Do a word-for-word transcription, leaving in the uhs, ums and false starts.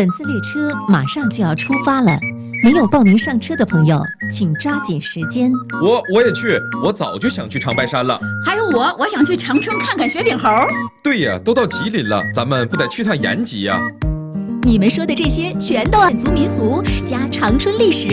本次列车马上就要出发了，没有报名上车的朋友，请抓紧时间。 我我也去，我早就想去长白山了。 还有我，我想去长春看看雪顶猴。 对呀，都到吉林了，咱们不得去趟延吉呀？ 你们说的这些全都汉族民俗加长春历史。